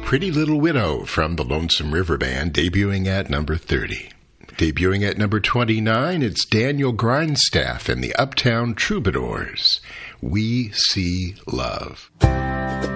Pretty Little Widow from the Lonesome River Band, debuting at number 30. Debuting at number 29, it's Daniel Grindstaff and the Uptown Troubadours, We See Love.